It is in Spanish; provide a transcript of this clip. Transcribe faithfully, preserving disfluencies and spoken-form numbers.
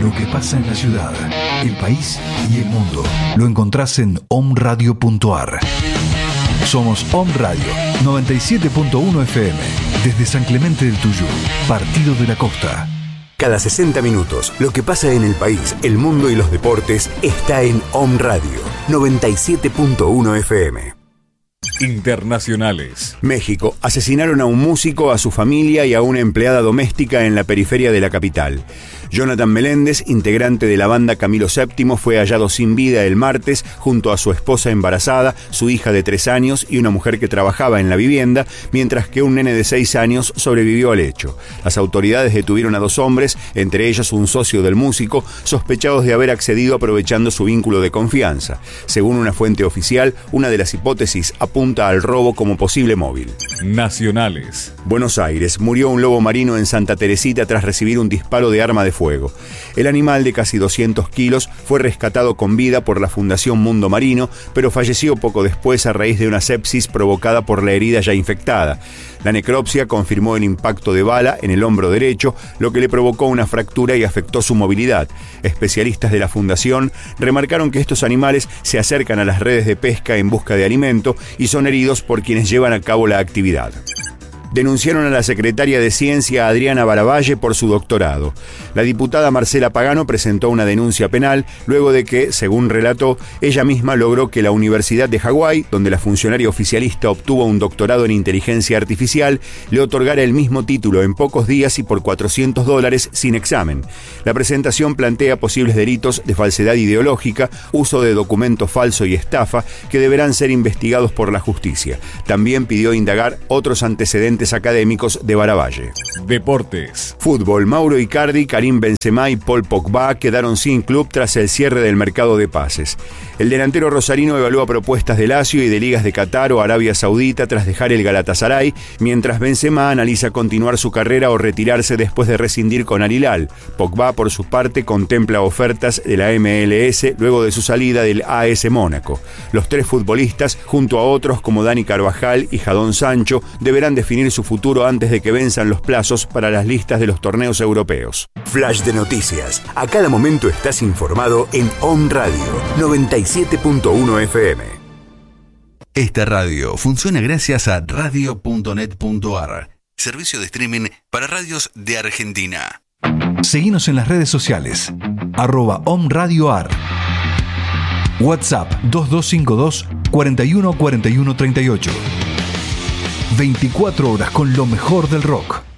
Lo que pasa en la ciudad, el país y el mundo lo encontrás en omradio punto ar. Somos Om Radio noventa y siete punto uno F M, desde San Clemente del Tuyú, Partido de la Costa. Cada sesenta minutos, lo que pasa en el país, el mundo y los deportes está en Om Radio noventa y siete punto uno F M. Internacionales. México. Asesinaron a un músico, a su familia y a una empleada doméstica en la periferia de la capital. Jonathan Meléndez, integrante de la banda Camilo séptimo, fue hallado sin vida el martes junto a su esposa embarazada, su hija de tres años y una mujer que trabajaba en la vivienda, mientras que un nene de seis años sobrevivió al hecho. Las autoridades detuvieron a dos hombres, entre ellos un socio del músico, sospechados de haber accedido aprovechando su vínculo de confianza. Según una fuente oficial, una de las hipótesis apunta al robo como posible móvil. Nacionales. Buenos Aires. Murió un lobo marino en Santa Teresita tras recibir un disparo de arma de fuego. El animal de casi doscientos kilos fue rescatado con vida por la Fundación Mundo Marino, pero falleció poco después a raíz de una sepsis provocada por la herida ya infectada. La necropsia confirmó el impacto de bala en el hombro derecho, lo que le provocó una fractura y afectó su movilidad. Especialistas de la Fundación remarcaron que estos animales se acercan a las redes de pesca en busca de alimento y son heridos por quienes llevan a cabo la actividad. Denunciaron a la secretaria de Ciencia Adriana Baravalle por su doctorado. La diputada Marcela Pagano presentó una denuncia penal luego de que, según relató, ella misma logró que la Universidad de Hawái, donde la funcionaria oficialista obtuvo un doctorado en inteligencia artificial, le otorgara el mismo título en pocos días y por cuatrocientos dólares sin examen. La presentación plantea posibles delitos de falsedad ideológica, uso de documento falso y estafa que deberán ser investigados por la justicia. También pidió indagar otros antecedentes académicos de Baravalle. Deportes. Fútbol. Mauro Icardi, Karim Benzema y Paul Pogba quedaron sin club tras el cierre del mercado de pases. El delantero rosarino evalúa propuestas de Lazio y de ligas de Qatar o Arabia Saudita tras dejar el Galatasaray, mientras Benzema analiza continuar su carrera o retirarse después de rescindir con Al Hilal. Pogba, por su parte, contempla ofertas de la M L S luego de su salida del A S Mónaco. Los tres futbolistas, junto a otros como Dani Carvajal y Jadon Sancho, deberán definir su futuro antes de que venzan los plazos para las listas de los torneos europeos. Flash de noticias. A cada momento estás informado en Om Radio noventa y siete punto uno F M. Esta radio funciona gracias a radio punto net punto ar, servicio de streaming para radios de Argentina. Seguinos en las redes sociales, arroba omradioar. WhatsApp dos dos cinco dos, cuatro uno cuatro uno tres ocho. veinticuatro horas con lo mejor del rock.